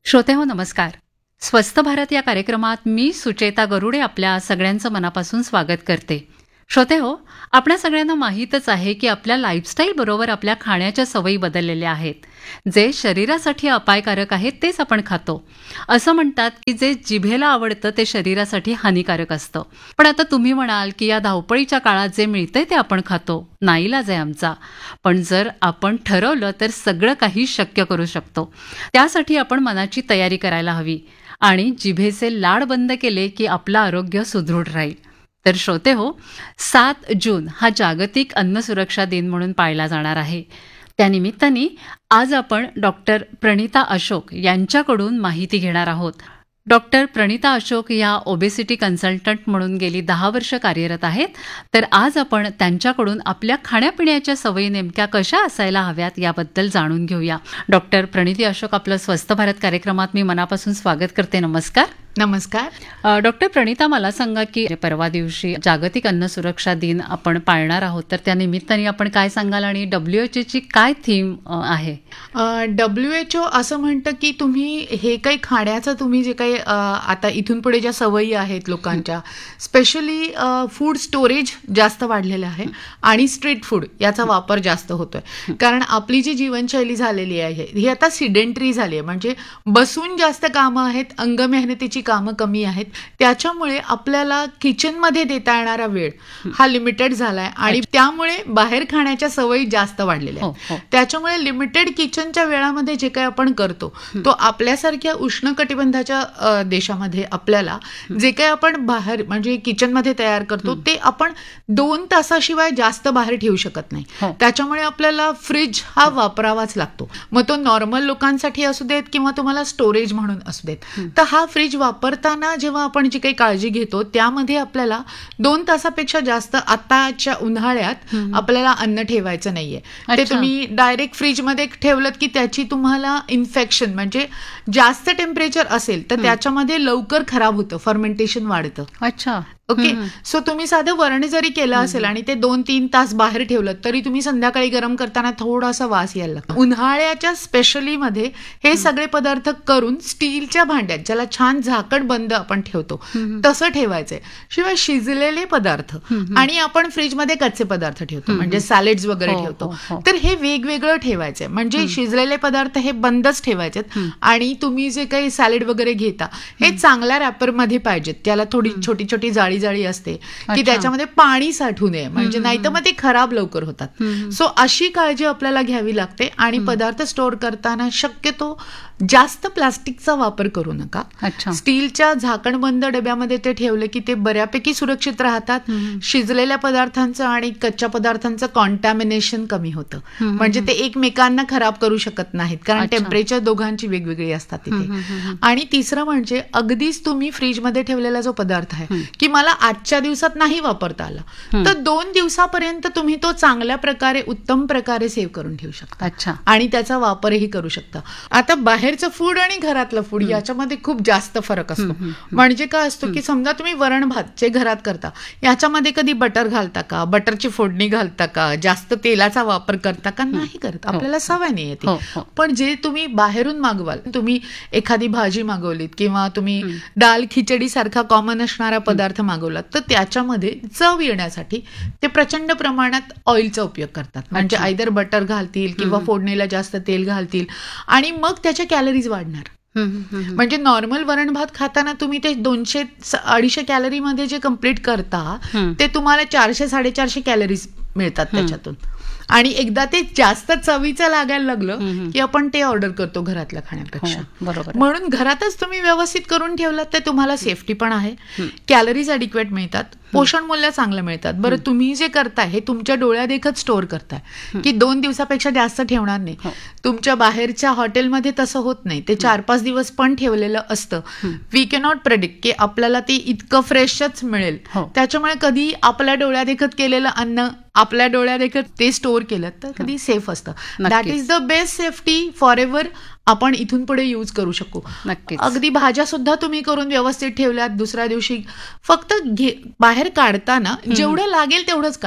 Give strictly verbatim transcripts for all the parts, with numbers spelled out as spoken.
श्रोतेहो नमस्कार. स्वस्थ भारत या कार्यक्रमात मी सुचेता गरुडे आपल्या सगळ्यांचं मनापासून स्वागत करते. श्रोतेहो, आपल्या सगळ्यांना माहीतच आहे की आपल्या लाईफस्टाईल बरोबर आपल्या खाण्याच्या सवयी बदललेल्या आहेत. जे शरीरासाठी अपायकारक आहेत तेच आपण खातो. असं म्हणतात की जे जिभेला आवडतं ते शरीरासाठी हानिकारक असतं. पण आता तुम्ही म्हणाल की या धावपळीच्या काळात जे मिळतंय ते आपण खातो, नाईलाज आहे आमचा. पण जर आपण ठरवलं तर सगळं काही शक्य करू शकतो. त्यासाठी आपण मनाची तयारी करायला हवी आणि जिभेचे लाड बंद केले की आपलं आरोग्य सुदृढ राहील. तर श्रोते हो, सात जून हा जागतिक अन्न सुरक्षा दिन म्हणून पाळला जाणार आहे. त्यानिमित्ताने आज आपण डॉक्टर प्रणिता अशोक यांच्याकडून माहिती घेणार आहोत. डॉक्टर प्रणिता अशोक या ओबेसिटी कन्सल्टंट म्हणून गेली दहा वर्ष कार्यरत आहेत. तर आज आपण त्यांच्याकडून आपल्या खाण्यापिण्याच्या सवयी नेमक्या कशा असायला हव्यात याबद्दल जाणून घेऊया. डॉक्टर प्रणिती अशोक, आपलं स्वस्थ भारत कार्यक्रमात मी मनापासून स्वागत करते. नमस्कार. नमस्कार. डॉक्टर प्रणिता, मला सांगा की परवा दिवशी जागतिक अन्न सुरक्षा दिन आपण पाळणार आहोत, तर त्या निमित्ताने आपण काय सांगाल आणि डब्ल्यू एच ओची काय थीम आहे? डब्ल्यू एच ओ असं म्हणतं की तुम्ही हे काही खाण्याचं तुम्ही जे काही आता इथून पुढे ज्या सवयी आहेत लोकांच्या, स्पेशली फूड स्टोरेज जास्त वाढलेलं आहे आणि स्ट्रीट फूड याचा वापर जास्त होतोय. कारण आपली जी जीवनशैली झालेली आहे ही आता सिडेंटरी झाली आहे. म्हणजे बसून जास्त कामं आहेत, अंग मेहनतीची कामं कमी आहेत. त्याच्यामुळे आपल्याला किचनमध्ये देता येणारा वेळ हा लिमिटेड झालाय आणि त्यामुळे बाहेर खाण्याच्या सवयी जास्त वाढलेल्या आहेत. त्याच्यामुळे लिमिटेड किचनच्या वेळामध्ये जे काही आपण करतो तो आपल्यासारख्या उष्णकटिबंधाच्या देशामध्ये आपल्याला जे काही आपण बाहेर म्हणजे किचनमध्ये तयार करतो ते आपण दोन तासाशिवाय जास्त बाहेर ठेवू शकत नाही. त्याच्यामुळे आपल्याला फ्रीज हा वापरावाच लागतो. मग तो नॉर्मल लोकांसाठी असू देत किंवा तुम्हाला स्टोरेज म्हणून असू देत. तर हा फ्रीज वापरताना जेव्हा आपण जी काही काळजी घेतो त्यामध्ये आपल्याला दोन तासापेक्षा जास्त आताच्या उन्हाळ्यात आपल्याला अन्न ठेवायचं नाहीये. ते तुम्ही डायरेक्ट फ्रीजमध्ये ठेवलं की त्याची तुम्हाला इन्फेक्शन म्हणजे जास्त टेम्परेचर असेल तर त्याच्यामध्ये लवकर खराब होतं, फर्मेंटेशन वाढतं. अच्छा. ओके. सो तुम्ही साधं वरण जरी केलं असेल आणि ते दोन तीन तास बाहेर ठेवलं तरी तुम्ही संध्याकाळी गरम करताना थोडासा वास यायला लागतो. उन्हाळ्याच्या स्पेशली मध्ये हे सगळे पदार्थ करून स्टीलच्या भांड्यात, ज्याला छान झाकण बंद आपण ठेवतो तसं ठेवायचंय. शिवाय शिजलेले पदार्थ आणि आपण फ्रीजमध्ये कच्चे पदार्थ ठेवतो म्हणजे सॅलेड्स वगैरे ठेवतो, तर हे वेगवेगळं ठेवायचंय. म्हणजे शिजलेले पदार्थ हे बंदच ठेवायचेत आणि तुम्ही जे काही सॅलेड वगैरे घेता हे चांगल्या रॅपरमध्ये पाहिजेत. त्याला थोडी छोटी छोटी जाळी जाळी असते की त्याच्यामध्ये पाणी साठू नये, म्हणजे नाही तर मग ते खराब लवकर होतात. सो अशी काळजी आपल्याला घ्यावी लागते. आणि पदार्थ स्टोअर करताना शक्यतो जास्त प्लास्टिकचा वापर करू नका. स्टीलच्या झाकणबंद डब्यामध्ये ते ठेवले की ते बऱ्यापैकी सुरक्षित राहतात. शिजलेल्या पदार्थांचं आणि कच्च्या पदार्थांचं कॉन्टॅमिनेशन कमी होतं. म्हणजे ते एकमेकांना खराब करू शकत नाहीत कारण टेम्परेचर दोघांची वेगवेगळी असतात तिथे. आणि तिसरं म्हणजे अगदीच तुम्ही फ्रीजमध्ये ठेवलेला जो पदार्थ आहे की मला आजच्या दिवसात नाही वापरता आला तर दोन दिवसापर्यंत तुम्ही तो चांगल्या प्रकारे उत्तम प्रकारे सेव्ह करून ठेवू शकता. अच्छा. आणि त्याचा वापरही करू शकता. आता बाहेरचं फूड आणि घरातलं फूड याच्यामध्ये खूप जास्त फरक असतो. म्हणजे काय असतो की समजा तुम्ही वरण भात जे घरात करता याच्यामध्ये कधी बटर घालता का, बटरची फोडणी घालता का, जास्त तेलाचा वापर करता का? नाही करत. आपल्याला सवय नाही येते. पण जे तुम्ही बाहेरून मागवाल, तुम्ही एखादी भाजी मागवलीत किंवा तुम्ही दाल खिचडी सारखा कॉमन असणारा पदार्थ मागवलात तर त्याच्यामध्ये चव येण्यासाठी ते प्रचंड प्रमाणात ऑइलचा उपयोग करतात. म्हणजे आयदर बटर घालतील किंवा फोडणीला जास्त तेल घालतील आणि मग त्याच्या कॅलरीज वाढणार. म्हणजे नॉर्मल वरण भात खाताना तुम्ही ते दोनशे अडीचशे कॅलरी मध्ये जे कम्प्लीट करता ते तुम्हाला चारशे साडेचारशे कॅलरीज मिळतात त्याच्यातून. आणि एकदा ते जास्त चवीचं लागायला लागलं की आपण ते ऑर्डर करतो घरातल्या खाण्यापेक्षा. बरोबर. म्हणून घरातच तुम्ही व्यवस्थित करून ठेवलात तर तुम्हाला सेफ्टी पण आहे, कॅलरीज ॲडिक्वेट मिळतात, पोषण मूल्य चांगलं मिळतात. बरं, तुम्ही जे करताय हे तुमच्या डोळ्यादेखत स्टोअर करताय की दोन दिवसापेक्षा जास्त ठेवणार नाही. तुमच्या बाहेरच्या हॉटेलमध्ये तसं होत नाही. ते चार पाच दिवस पण ठेवलेलं असतं. वी कॅनॉट प्रेडिक्ट की आपल्याला ते इतकं फ्रेशच मिळेल. त्याच्यामुळे कधी आपल्या डोळ्यादेखत केलेलं अन्न आपल्या डोळ्यादेखत ते स्टोअर केलं तर कधी सेफ असतं. That is the best safety for ever आपण इथून पुढे यूज करू शकू. अगदी भाज्या सुद्धा तुम्ही करून व्यवस्थित ठेवल्यात, दुसऱ्या दिवशी फक्त बाहेर काढताना जेवढं लागेल तेवढंच काढा.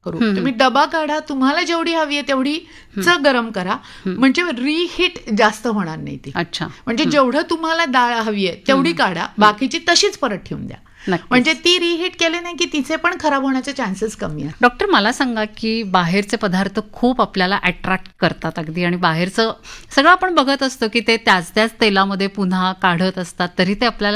करू. हम्म. तुम्ही डबा काढा, तुम्हाला जेवढी हवी आहे तेवढी च गरम करा, म्हणजे रिहीट जास्त होणार नाही ती. अच्छा. म्हणजे जेवढं तुम्हाला डाळ हवी आहे तेवढी काढा, बाकीची तशीच परत ठेवून द्या. नक्कीच. म्हणजे ती रिहीट केले नाही की तिचे पण खराब होण्याचे चान्सेस कमी आहेत. डॉक्टर मला सांगा की बाहेरचे पदार्थ खूप आपल्याला अट्रॅक्ट करतात अगदी, आणि बाहेरचं सगळं आपण बघत असतो की ते त्याच त्याच तेलामध्ये पुन्हा काढत असतात, तरी ते आपल्याला